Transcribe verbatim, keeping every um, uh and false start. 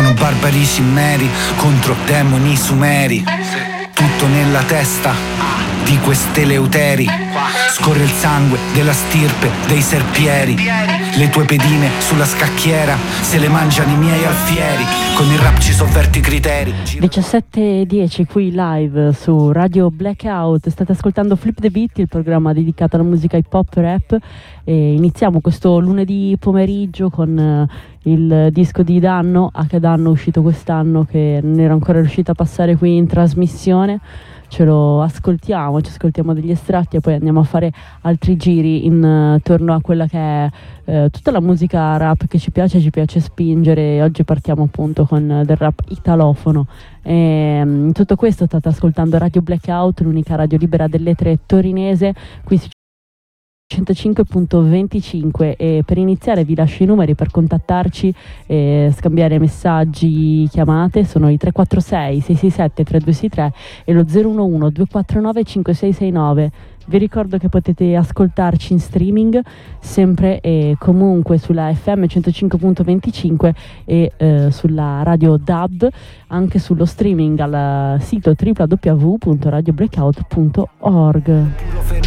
Sono barbari cimmeri contro demoni sumeri. Tutto nella testa di queste Eleuteri. Scorre il sangue della stirpe dei serpieri. Le tue pedine sulla scacchiera se le mangiano i miei alfieri. Con il rap ci sovverti i criteri. diciassette e dieci qui live su Radio Blackout. State ascoltando Flip the Beat, il programma dedicato alla musica hip hop rap, e iniziamo questo lunedì pomeriggio con uh, il disco di Danno, H Danno, uscito quest'anno, che non era ancora riuscito a passare qui in trasmissione. Ce lo ascoltiamo, ci ascoltiamo degli estratti e poi andiamo a fare altri giri intorno a quella che è eh, tutta la musica rap che ci piace, ci piace spingere. Oggi partiamo appunto con del rap italofono. E, in tutto questo state ascoltando Radio Blackout, l'unica radio libera delle tre torinese, qui su centocinque virgola venticinque. E per iniziare vi lascio i numeri per contattarci e scambiare messaggi, chiamate. Sono i tre quattro sei sei sei sette tre due sei tre e lo zero uno uno due quattro nove cinque sei sei nove. Vi ricordo che potete ascoltarci in streaming sempre e comunque sulla F M centocinque virgola venticinque e eh, sulla radio D A B, anche sullo streaming al sito w w w punto radio blackout punto org.